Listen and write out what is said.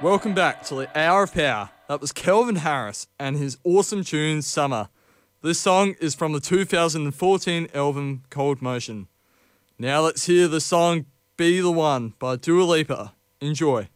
Welcome back to the Hour of Power. That was Kelvin Harris and his awesome tune, Summer. This song is from the 2014 album Cold Motion. Now let's hear the song Be the One by Dua Lipa. Enjoy.